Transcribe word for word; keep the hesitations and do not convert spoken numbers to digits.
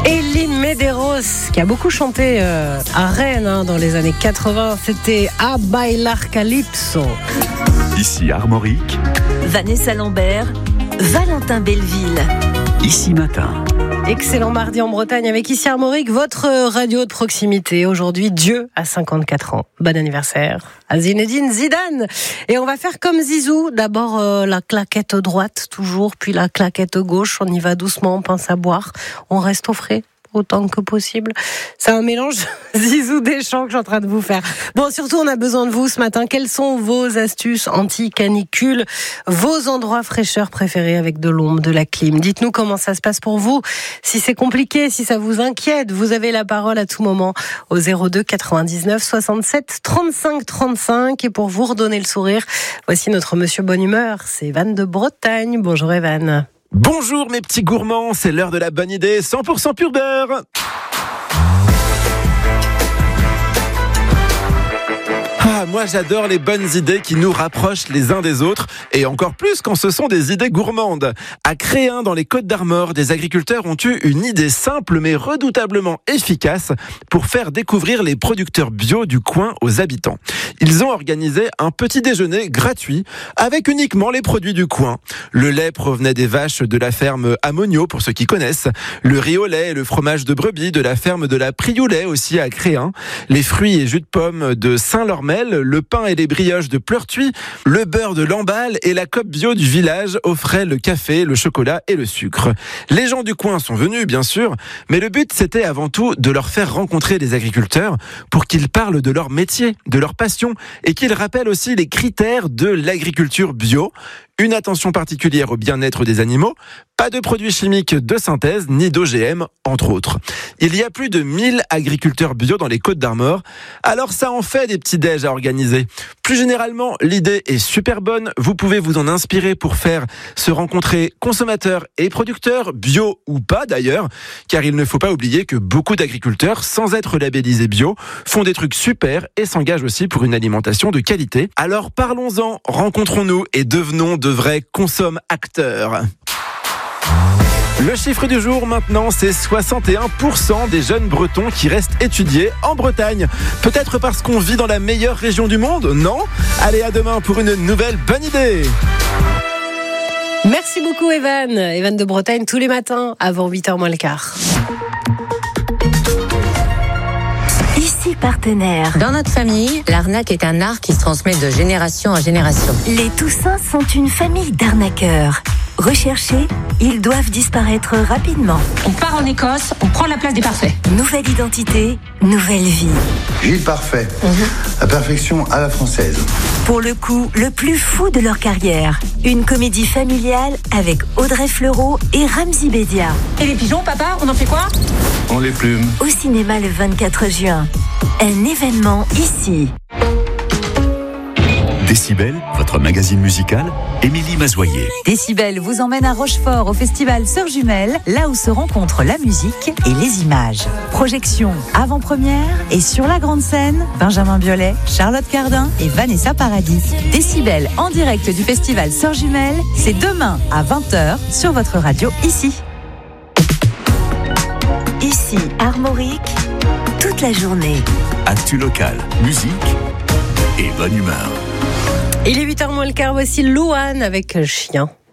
Elie Medeiros, qui a beaucoup chanté euh, à Rennes hein, dans les années quatre-vingts, c'était A Bailar Calypso. Ici Armorique, Vanessa Lambert, Valentin Belleville. Ici Matin. Excellent mardi en Bretagne avec Ici Armorique, votre radio de proximité. Aujourd'hui, Dieu a cinquante-quatre ans. Bon anniversaire à Zinedine Zidane. Et on va faire comme Zizou. D'abord euh, la claquette droite, toujours, puis la claquette gauche. On y va doucement, on pense à boire. On reste au frais autant que possible. C'est un mélange Zizou Deschamps que je suis en train de vous faire. Bon, surtout, on a besoin de vous ce matin. Quelles sont vos astuces anti-canicule, vos endroits fraîcheurs préférés avec de l'ombre, de la clim? Dites-nous comment ça se passe pour vous. Si c'est compliqué, si ça vous inquiète, vous avez la parole à tout moment au zéro deux quatre-vingt-dix-neuf soixante-sept trente-cinq trente-cinq. Et pour vous redonner le sourire, voici notre monsieur bonne humeur. C'est Evan de Bretagne. Bonjour Evan. Bonjour mes petits gourmands, c'est l'heure de la bonne idée, cent pour cent pur beurre. Ah, moi j'adore les bonnes idées qui nous rapprochent les uns des autres, et encore plus quand ce sont des idées gourmandes. À Créin, dans les Côtes-d'Armor, des agriculteurs ont eu une idée simple mais redoutablement efficace pour faire découvrir les producteurs bio du coin aux habitants. Ils ont organisé un petit déjeuner gratuit avec uniquement les produits du coin. Le lait provenait des vaches de la ferme Amonio, pour ceux qui connaissent, le riz au lait et le fromage de brebis de la ferme de la Prioulet, aussi à Créin, les fruits et jus de pommes de Saint-Lormel, le pain et les brioches de Pleurtuis, le beurre de Lamballe et la coop bio du village offraient le café, le chocolat et le sucre. Les gens du coin sont venus, bien sûr, mais le but c'était avant tout de leur faire rencontrer des agriculteurs pour qu'ils parlent de leur métier, de leur passion et qu'ils rappellent aussi les critères de l'agriculture bio. Une attention particulière au bien-être des animaux, pas de produits chimiques de synthèse ni d'O G M, entre autres. Il y a plus de mille agriculteurs bio dans les Côtes-d'Armor, alors ça en fait des petits déj à organiser. Plus généralement, l'idée est super bonne, vous pouvez vous en inspirer pour faire se rencontrer consommateurs et producteurs, bio ou pas d'ailleurs, car il ne faut pas oublier que beaucoup d'agriculteurs, sans être labellisés bio, font des trucs super et s'engagent aussi pour une alimentation de qualité. Alors parlons-en, rencontrons-nous et devenons de vrais consomme-acteurs. Le chiffre du jour maintenant, c'est soixante et un pour cent des jeunes Bretons qui restent étudiés en Bretagne. Peut-être parce qu'on vit dans la meilleure région du monde, non ? Allez, à demain pour une nouvelle bonne idée. Merci beaucoup Evan. Evan de Bretagne tous les matins avant huit heures moins le quart. Ici Partenaire. Dans notre famille, l'arnaque est un art qui se transmet de génération en génération. Les Toussins sont une famille d'arnaqueurs. Recherchés, ils doivent disparaître rapidement. On part en Écosse, on prend la place des parfaits. Nouvelle identité, nouvelle vie. Gilles Parfait, mmh. La perfection à la française. Pour le coup, le plus fou de leur carrière. Une comédie familiale avec Audrey Fleurot et Ramzy Bedia. Et les pigeons, papa, on en fait quoi ? On les plume. Au cinéma le vingt-quatre juin. Un événement ici. Décibel, votre magazine musical, Émilie Mazoyer. Décibel vous emmène à Rochefort au festival Sœurs Jumelles, là où se rencontrent la musique et les images. Projection avant-première et sur la grande scène, Benjamin Biolay, Charlotte Cardin et Vanessa Paradis. Décibel en direct du festival Sœurs Jumelles, c'est demain à vingt heures sur votre radio ici. Ici Armorique, toute la journée. Actu local, musique et bonne humeur. Il est huit heures moins le quart, voici Louane avec Chien.